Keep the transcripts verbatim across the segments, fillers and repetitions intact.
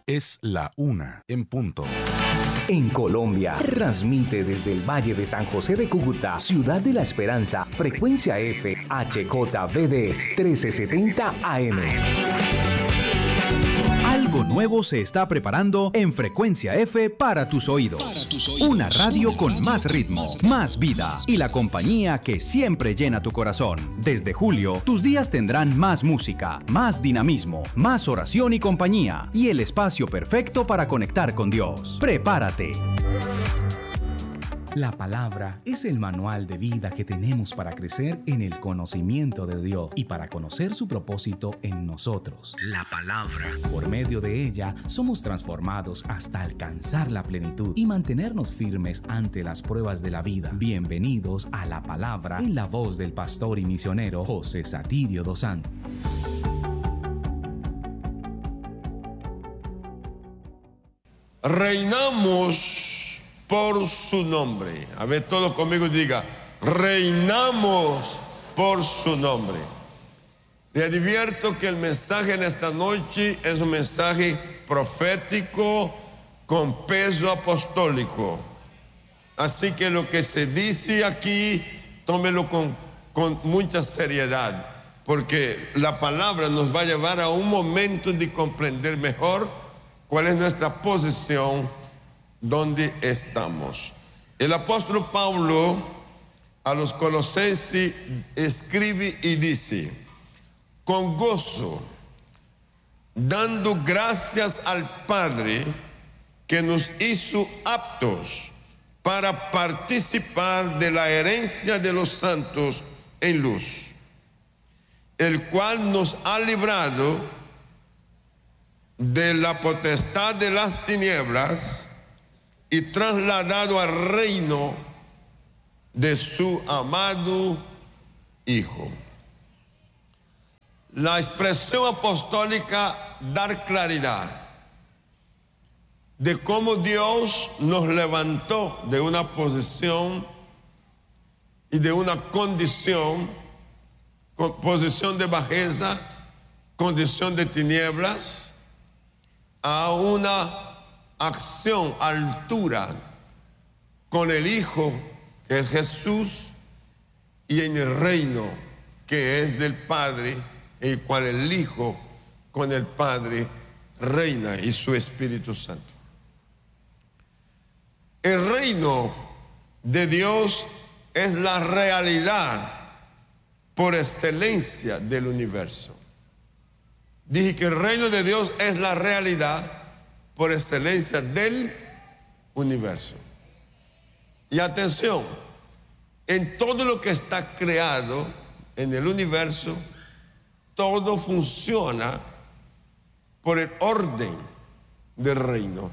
Es la una en punto. En Colombia, transmite desde el Valle de San José de Cúcuta, Ciudad de la Esperanza, frecuencia F, H J V D trece setenta A M. Algo nuevo se está preparando en Frecuencia F para tus oídos. Para tus oídos. Una radio con más ritmo, más vida y la compañía que siempre llena tu corazón. Desde julio, tus días tendrán más música, más dinamismo, más oración y compañía y el espacio perfecto para conectar con Dios. Prepárate. La palabra es el manual de vida que tenemos para crecer en el conocimiento de Dios y para conocer su propósito en nosotros. La palabra. Por medio de ella somos transformados hasta alcanzar la plenitud y mantenernos firmes ante las pruebas de la vida. Bienvenidos a La Palabra en la voz del pastor y misionero José Satirio dos Santos. Reinamos por su nombre. A ver, todos conmigo diga, reinamos por su nombre. Le advierto que el mensaje en esta noche es un mensaje profético con peso apostólico. Así que lo que se dice aquí, tómelo con, con mucha seriedad, porque la palabra nos va a llevar a un momento de comprender mejor cuál es nuestra posición, dónde estamos. El apóstol Pablo a los Colosenses escribe y dice: con gozo, dando gracias al Padre que nos hizo aptos para participar de la herencia de los santos en luz, el cual nos ha librado de la potestad de las tinieblas y trasladado al reino de su amado Hijo. La expresión apostólica da claridad de cómo Dios nos levantó de una posición y de una condición, posición de bajeza, condición de tinieblas, a una acción, altura, con el Hijo, que es Jesús, y en el reino, que es del Padre, en el cual el Hijo con el Padre reina y su Espíritu Santo. El reino de Dios es la realidad por excelencia del universo. Dije que el reino de Dios es la realidad por excelencia del universo. Y atención, en todo lo que está creado en el universo, todo funciona por el orden del reino.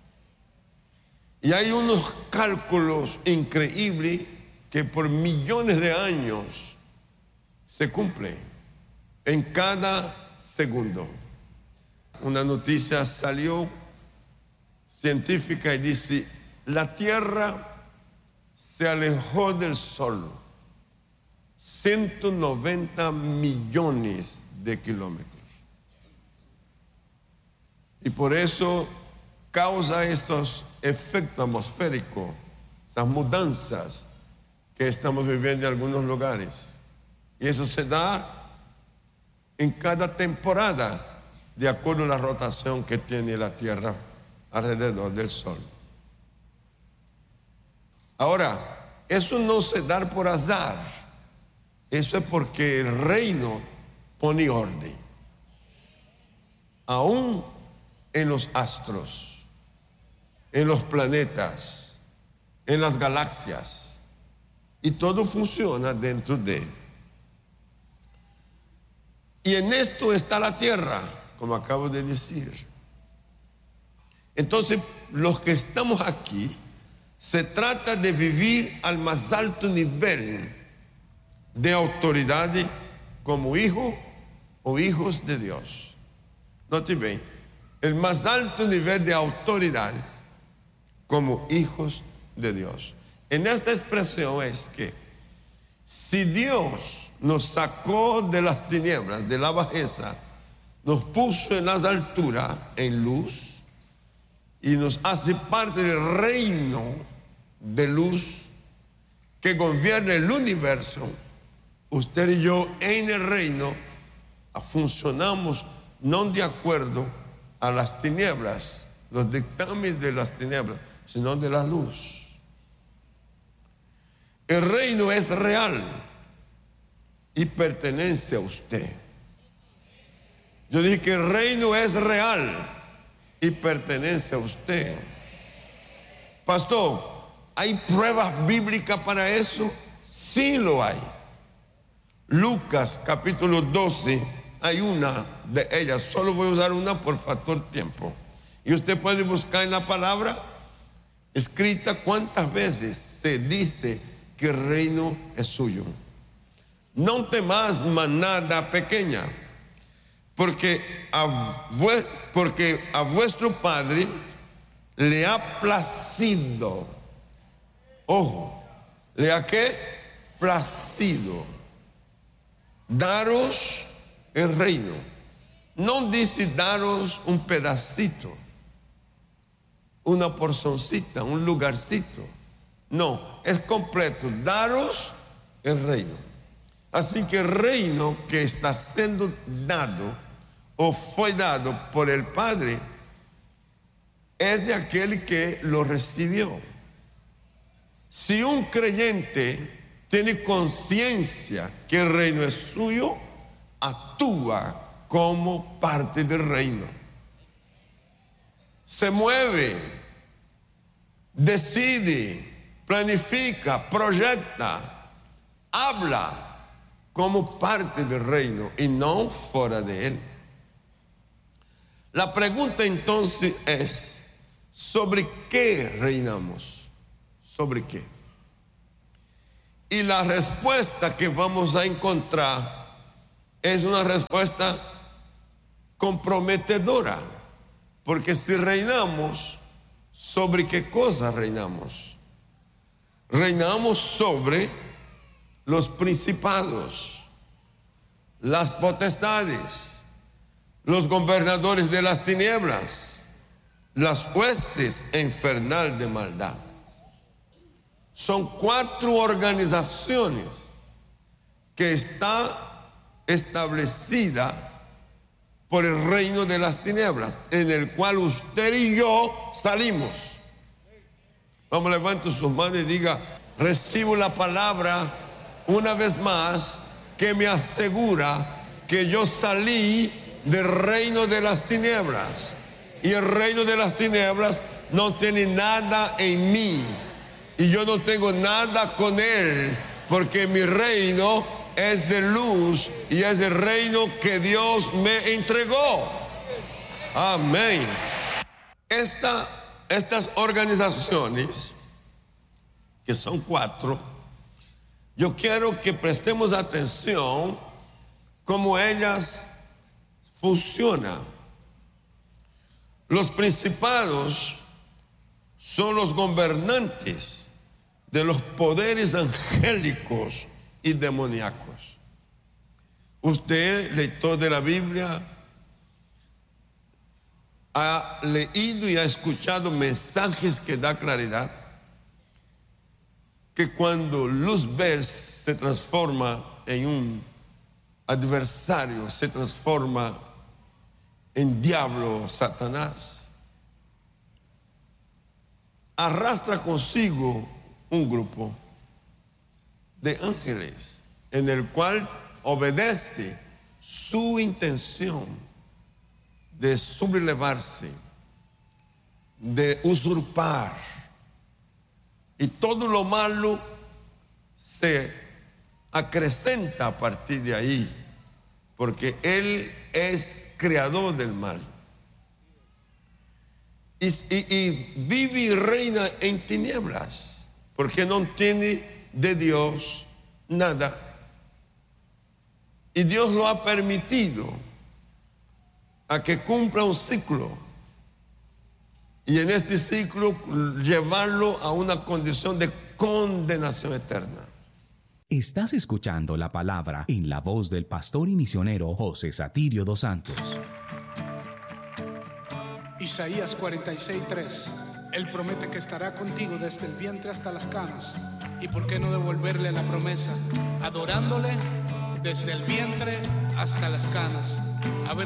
Y hay unos cálculos increíbles que por millones de años se cumplen en cada segundo. Una noticia salió científica y dice: la Tierra se alejó del Sol ciento noventa millones de kilómetros. Y por eso causa estos efectos atmosféricos, esas mudanzas que estamos viviendo en algunos lugares. Y eso se da en cada temporada, de acuerdo a la rotación que tiene la Tierra alrededor del Sol. Ahora, eso no se da por azar. Eso es porque el reino pone orden. Aún en los astros, en los planetas, en las galaxias. Y todo funciona dentro de él. Y en esto está la Tierra, como acabo de decir. Entonces, los que estamos aquí, se trata de vivir al más alto nivel de autoridad como hijo o hijos de Dios. Note bien, el más alto nivel de autoridad como hijos de Dios. En esta expresión es que si Dios nos sacó de las tinieblas, de la bajeza, nos puso en las alturas, en luz, y nos hace parte del reino de luz que gobierna el universo, usted y yo en el reino funcionamos no de acuerdo a las tinieblas, los dictámenes de las tinieblas, sino de la luz. El reino es real y pertenece a usted. Yo dije que el reino es real y pertenece a usted. Pastor, ¿hay pruebas bíblicas para eso? Sí lo hay. Lucas capítulo doce, hay una de ellas, solo voy a usar una por factor tiempo. Y usted puede buscar en la palabra escrita cuántas veces se dice que el reino es suyo. No temas manada pequeña, porque a, porque a vuestro Padre le ha placido, ojo, le ha qué? Placido daros el reino. No dice daros un pedacito, una porcioncita, un lugarcito. No, es completo, daros el reino. Así que el reino que está siendo dado o fue dado por el Padre es de aquel que lo recibió. Si un creyente tiene conciencia que el reino es suyo, actúa como parte del reino. Se mueve, decide, planifica, proyecta, habla como parte del reino y no fuera de él. La pregunta entonces es, ¿sobre qué reinamos? ¿Sobre qué? Y la respuesta que vamos a encontrar es una respuesta comprometedora, porque si reinamos, ¿sobre qué cosa reinamos? Reinamos sobre los principados, las potestades, los gobernadores de las tinieblas, las huestes infernales de maldad. Son cuatro organizaciones que está establecida por el reino de las tinieblas, en el cual usted y yo salimos. Vamos, levante sus manos y diga, recibo la palabra una vez más que me asegura que yo salí del reino de las tinieblas. Y el reino de las tinieblas no tiene nada en mí. Y yo no tengo nada con él, porque mi reino es de luz y es el reino que Dios me entregó. Amén. Esta, estas organizaciones, que son cuatro, yo quiero que prestemos atención cómo ellas funcionan. Los principados son los gobernantes de los poderes angélicos y demoníacos. Usted, lector de la Biblia, ha leído y ha escuchado mensajes que da claridad que cuando Luzbel se transforma en un adversario, se transforma en diablo, Satanás, arrastra consigo un grupo de ángeles en el cual obedece su intención de sublevarse, de usurpar, y todo lo malo se acrecenta a partir de ahí, porque él es creador del mal. Y, y, y vive y reina en tinieblas, porque no tiene de Dios nada. Y Dios lo ha permitido a que cumpla un ciclo. Y en este ciclo llevarlo a una condición de condenación eterna. Estás escuchando la palabra en la voz del pastor y misionero José Satirio dos Santos. Isaías cuarenta y seis, tres. Él promete que estará contigo desde el vientre hasta las canas. ¿Y por qué no devolverle la promesa? Adorándole desde el vientre hasta las canas. A ver